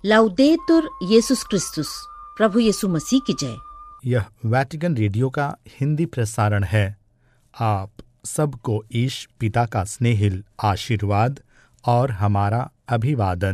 लाउदेतुर येसुस क्रिस्तुस, प्रभु यीशु मसीह की जय। यह वैटिकन रेडियो का हिंदी प्रसारण है। आप सबको ईश पिता का स्नेहिल आशीर्वाद और हमारा अभिवादन।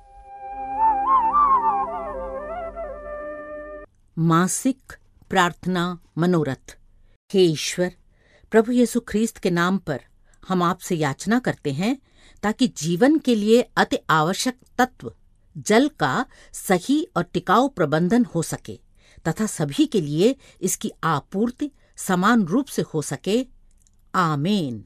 मासिक प्रार्थना मनोरथ। हे ईश्वर, प्रभु यीशु ख्रीस्त के नाम पर हम आपसे याचना करते हैं ताकि जीवन के लिए अति आवश्यक तत्व जल का सही और टिकाऊ प्रबंधन हो सके तथा सभी के लिए इसकी आपूर्ति समान रूप से हो सके। आमीन।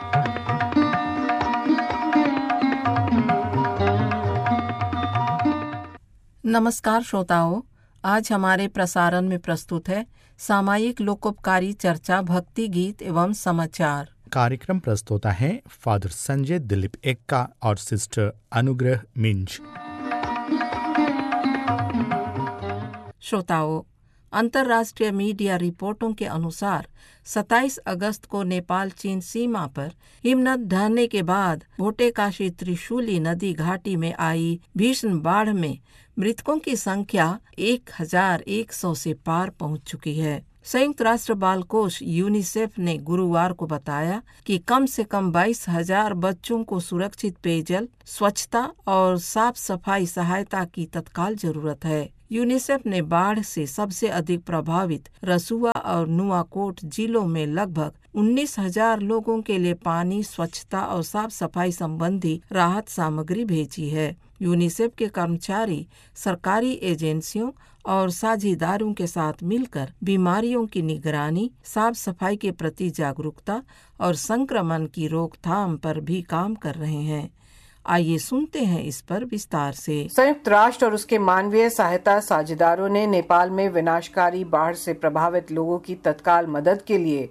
नमस्कार श्रोताओं, आज हमारे प्रसारण में प्रस्तुत है सामायिक लोकोपकारी चर्चा, भक्ति गीत एवं समाचार। कार्यक्रम प्रस्तुता है फादर संजय दिलीप एक्का और सिस्टर अनुग्रह मिंज। श्रोताओं, अंतर्राष्ट्रीय मीडिया रिपोर्टों के अनुसार 27 अगस्त को नेपाल चीन सीमा पर हिमनद ढहने के बाद भोटेकाशी त्रिशूली नदी घाटी में आई भीषण बाढ़ में मृतकों की संख्या 1100 से पार पहुंच चुकी है। संयुक्त राष्ट्र बाल कोष यूनिसेफ ने गुरुवार को बताया कि कम से कम 22,000 बच्चों को सुरक्षित पेयजल, स्वच्छता और साफ सफाई सहायता की तत्काल जरूरत है। यूनिसेफ ने बाढ़ से सबसे अधिक प्रभावित रसुआ और नुआकोट जिलों में लगभग 19,000 लोगों के लिए पानी, स्वच्छता और साफ सफाई संबंधी राहत सामग्री भेजी है। यूनिसेफ के कर्मचारी सरकारी एजेंसियों और साझेदारों के साथ मिलकर बीमारियों की निगरानी, साफ सफाई के प्रति जागरूकता और संक्रमण की रोकथाम पर भी काम कर रहे हैं। आइए सुनते हैं इस पर विस्तार से। संयुक्त राष्ट्र और उसके मानवीय सहायता साझेदारों ने नेपाल में विनाशकारी बाढ़ से प्रभावित लोगों की तत्काल मदद के लिए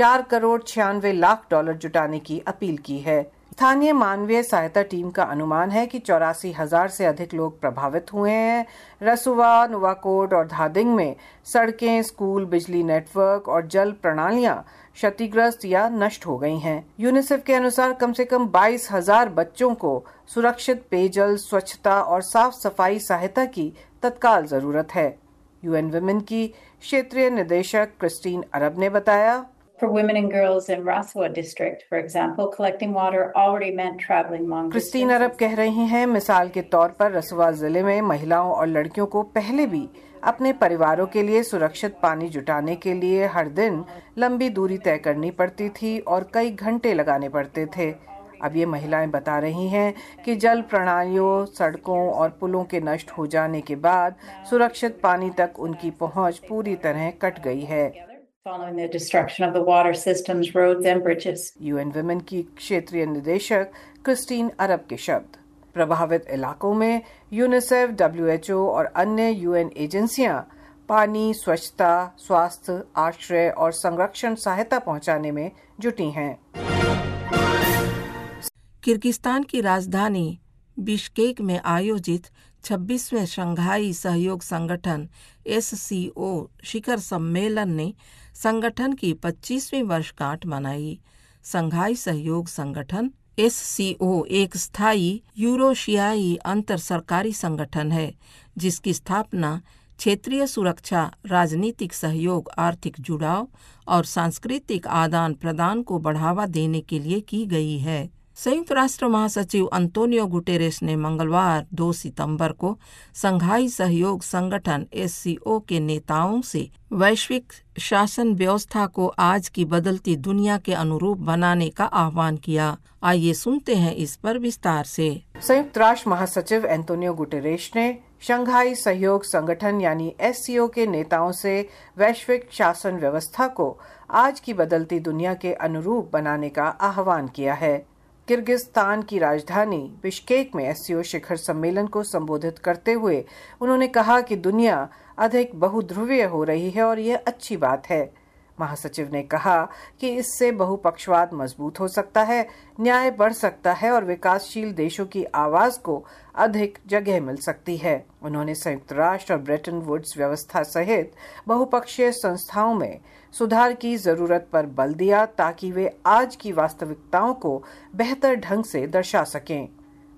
$4.96 करोड़ जुटाने की अपील की है। स्थानीय मानवीय सहायता टीम का अनुमान है कि 84,000 से अधिक लोग प्रभावित हुए हैं। रसुवा, नुवाकोट और धादिंग में सड़कें, स्कूल, बिजली नेटवर्क और जल प्रणालियां क्षतिग्रस्त या नष्ट हो गई हैं। यूनिसेफ के अनुसार कम से कम 22,000 बच्चों को सुरक्षित पेयजल, स्वच्छता और साफ सफाई सहायता की तत्काल जरूरत है। यूएन विमेन की क्षेत्रीय निदेशक क्रिस्टीन अरब ने बताया, For women and girls in Rasua district, for example, collecting water already meant traveling long distances. Christine अरब कह रही हैं, मिसाल के तौर पर रसुआ जिले में महिलाओं और लड़कियों को पहले भी अपने परिवारों के लिए सुरक्षित पानी जुटाने के लिए हर दिन लंबी दूरी तय करनी पड़ती थी और कई घंटे लगाने पड़ते थे। अब ये महिलाएं बता रही हैं कि जल प्रणालियों, सड़कों और पुलों के नष्ट हो जाने के बाद सुरक्षित पानी तक उनकी पहुंच पूरी तरह कट गई है। Following the destruction of the water systems, roads and bridges. UN women की क्षेत्रीय निदेशक क्रिस्टीन अरब के शब्द। प्रभावित इलाकों में यूनिसेफ, WHO और अन्य यूएन एजेंसियां पानी, स्वच्छता, स्वास्थ्य, आश्रय और संरक्षण सहायता पहुंचाने में जुटी हैं। किर्गिस्तान की राजधानी बिश्केक में आयोजित 26वें शंघाई सहयोग संगठन SCO शिखर सम्मेलन ने संगठन की 25वीं वर्षगांठ मनाई। शंघाई सहयोग संगठन SCO एक स्थायी यूरोशियाई अंतर सरकारी संगठन है जिसकी स्थापना क्षेत्रीय सुरक्षा, राजनीतिक सहयोग, आर्थिक जुड़ाव और सांस्कृतिक आदान प्रदान को बढ़ावा देने के लिए की गई है। संयुक्त राष्ट्र महासचिव अंतोनियो गुटेरेस ने मंगलवार 2 सितंबर को शंघाई सहयोग संगठन SCO के नेताओं से वैश्विक शासन व्यवस्था को आज की बदलती दुनिया के अनुरूप बनाने का आह्वान किया। आइए सुनते हैं इस पर विस्तार से। संयुक्त राष्ट्र महासचिव एंटोनियो गुटेरेस ने शंघाई सहयोग संगठन यानी SCO के नेताओं से वैश्विक शासन व्यवस्था को आज की बदलती दुनिया के अनुरूप बनाने का आह्वान किया है। किर्गिस्तान की राजधानी बिश्केक में SCO शिखर सम्मेलन को संबोधित करते हुए उन्होंने कहा कि दुनिया अधिक बहुध्रुवीय हो रही है और यह अच्छी बात है। महासचिव ने कहा कि इससे बहुपक्षवाद मजबूत हो सकता है, न्याय बढ़ सकता है और विकासशील देशों की आवाज को अधिक जगह मिल सकती है। उन्होंने संयुक्त राष्ट्र और ब्रेटन वुड्स व्यवस्था सहित बहुपक्षीय संस्थाओं में सुधार की जरूरत पर बल दिया ताकि वे आज की वास्तविकताओं को बेहतर ढंग से दर्शा सकें।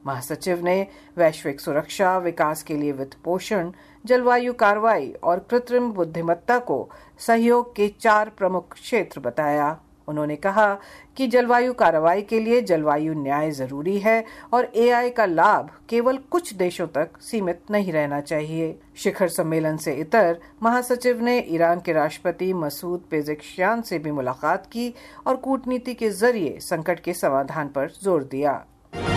महासचिव ने वैश्विक सुरक्षा, विकास के लिए वित्त पोषण, जलवायु कार्रवाई और कृत्रिम बुद्धिमत्ता को सहयोग के 4 प्रमुख क्षेत्र बताया। उन्होंने कहा कि जलवायु कार्रवाई के लिए जलवायु न्याय जरूरी है और एआई का लाभ केवल कुछ देशों तक सीमित नहीं रहना चाहिए। शिखर सम्मेलन से इतर महासचिव ने ईरान के राष्ट्रपति मसूद पेज़ेश्कियान से भी मुलाकात की और कूटनीति के जरिए संकट के समाधान पर जोर दिया।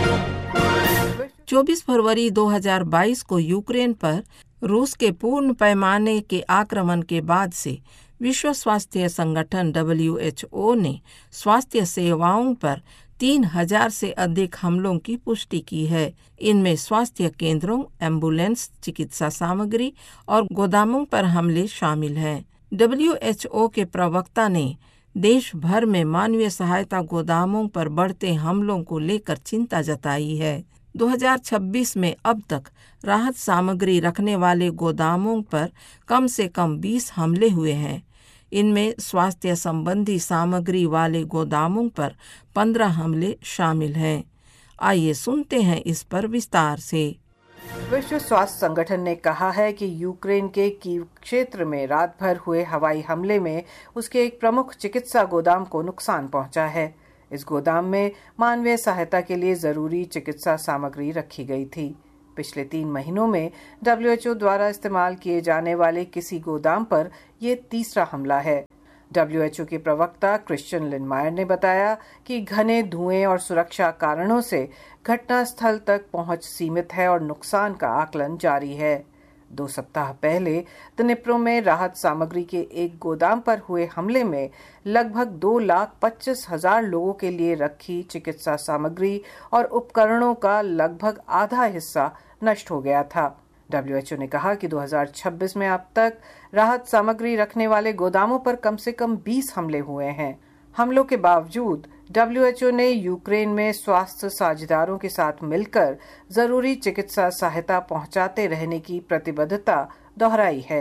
24 फरवरी 2022 को यूक्रेन पर रूस के पूर्ण पैमाने के आक्रमण के बाद से विश्व स्वास्थ्य संगठन WHO ने स्वास्थ्य सेवाओं पर 3000 से अधिक हमलों की पुष्टि की है। इनमें स्वास्थ्य केंद्रों, एम्बुलेंस, चिकित्सा सामग्री और गोदामों पर हमले शामिल हैं। WHO के प्रवक्ता ने देश भर में मानवीय सहायता गोदामों पर बढ़ते हमलों को लेकर चिंता जताई है। 2026 में अब तक राहत सामग्री रखने वाले गोदामों पर कम से कम 20 हमले हुए हैं। इनमें स्वास्थ्य संबंधी सामग्री वाले गोदामों पर 15 हमले शामिल हैं। आइए सुनते हैं इस पर विस्तार से। विश्व स्वास्थ्य संगठन ने कहा है कि यूक्रेन के कीव क्षेत्र में रात भर हुए हवाई हमले में उसके एक प्रमुख चिकित्सा गोदाम को नुकसान पहुंचा है। इस गोदाम में मानवीय सहायता के लिए जरूरी चिकित्सा सामग्री रखी गई थी। पिछले 3 महीनों में WHO द्वारा इस्तेमाल किए जाने वाले किसी गोदाम पर ये तीसरा हमला है। WHO के प्रवक्ता क्रिश्चियन लिंडमायर ने बताया कि घने धुएं और सुरक्षा कारणों से घटनास्थल तक पहुंच सीमित है और नुकसान का आकलन जारी है। 2 सप्ताह पहले दनिप्रो में राहत सामग्री के एक गोदाम पर हुए हमले में लगभग 2,25,000 लोगों के लिए रखी चिकित्सा सामग्री और उपकरणों का लगभग आधा हिस्सा नष्ट हो गया था। WHO ने कहा कि 2026 में अब तक राहत सामग्री रखने वाले गोदामों पर कम से कम 20 हमले हुए हैं। हमलों के बावजूद WHO ने यूक्रेन में स्वास्थ्य साझेदारों के साथ मिलकर जरूरी चिकित्सा सहायता पहुंचाते रहने की प्रतिबद्धता दोहराई है।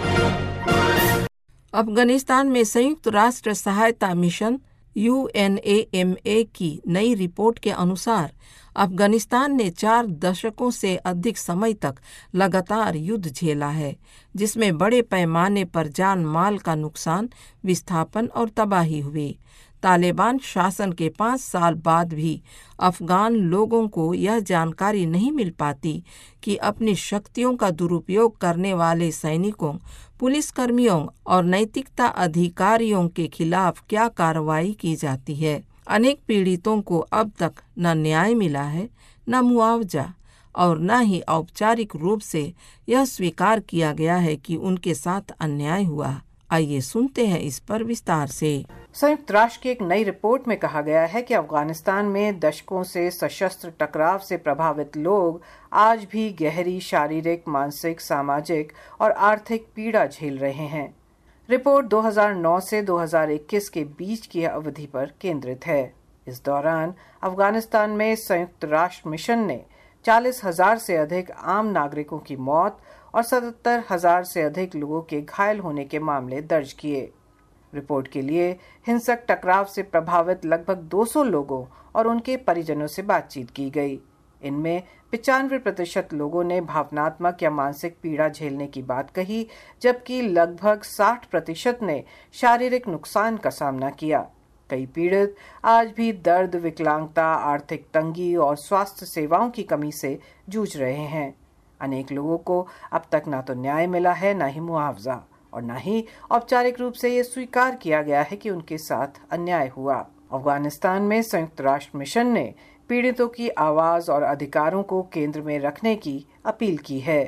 अफगानिस्तान में संयुक्त राष्ट्र सहायता मिशन UNAMA की नई रिपोर्ट के अनुसार अफगानिस्तान ने 4 दशकों से अधिक समय तक लगातार युद्ध झेला है, जिसमें बड़े पैमाने पर जान माल का नुकसान, विस्थापन और तबाही हुई। तालिबान शासन के 5 साल बाद भी अफगान लोगों को यह जानकारी नहीं मिल पाती कि अपनी शक्तियों का दुरुपयोग करने वाले सैनिकों, पुलिसकर्मियों और नैतिकता अधिकारियों के खिलाफ क्या कार्रवाई की जाती है। अनेक पीड़ितों को अब तक न न्याय मिला है, न मुआवजा और न ही औपचारिक रूप से यह स्वीकार किया गया है कि उनके साथ अन्याय हुआ। आइए सुनते हैं इस पर विस्तार से। संयुक्त राष्ट्र की एक नई रिपोर्ट में कहा गया है कि अफगानिस्तान में दशकों से सशस्त्र टकराव से प्रभावित लोग आज भी गहरी शारीरिक, मानसिक, सामाजिक और आर्थिक पीड़ा झेल रहे हैं। रिपोर्ट 2009 से 2021 के बीच की अवधि पर केंद्रित है। इस दौरान अफगानिस्तान में संयुक्त राष्ट्र मिशन ने 40,000 से अधिक आम नागरिकों की मौत और 77,000 से अधिक लोगों के घायल होने के मामले दर्ज किए। रिपोर्ट के लिए हिंसक टकराव से प्रभावित लगभग 200 लोगों और उनके परिजनों से बातचीत की गई। इनमें 95% लोगों ने भावनात्मक या मानसिक पीड़ा झेलने की बात कही, जबकि लगभग 60% ने शारीरिक नुकसान का सामना किया। कई पीड़ित आज भी दर्द, विकलांगता, आर्थिक तंगी और स्वास्थ्य सेवाओं की कमी से जूझ रहे हैं। अनेक लोगों को अब तक न तो न्याय मिला है, न ही मुआवजा और न ही औपचारिक रूप से ये स्वीकार किया गया है कि उनके साथ अन्याय हुआ। अफगानिस्तान में संयुक्त राष्ट्र मिशन ने पीड़ितों की आवाज और अधिकारों को केंद्र में रखने की अपील की है।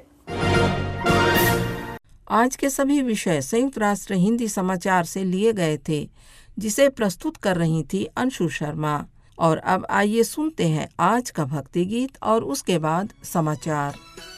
आज के सभी विषय संयुक्त राष्ट्र हिंदी समाचार से लिए गए थे, जिसे प्रस्तुत कर रही थी अंशु शर्मा। और अब आइए सुनते हैं आज का भक्ति गीत और उसके बाद समाचार।